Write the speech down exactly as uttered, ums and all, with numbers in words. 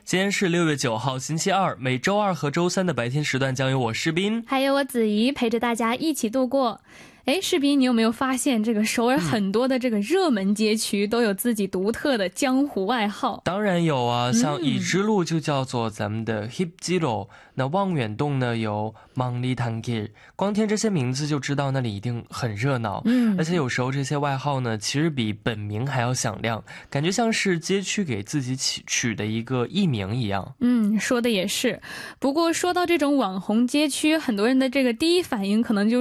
今天是六月九号星期二，每周二和周三的白天时段将由我士斌还有我子怡陪着大家一起度过。哎，士斌，你有没有发现这个首尔很多的这个热门街区都有自己独特的江湖外号？ 当然有啊，像已知路就叫做咱们的 힙지로， 那望远洞呢有 망리단길， 光听这些名字就知道那里一定很热闹。嗯，而且有时候这些外号呢其实比本名还要响亮，感觉像是街区给自己起取的一个艺名一样。 嗯，说的也是。不过说到这种网红街区，很多人的这个第一反应可能就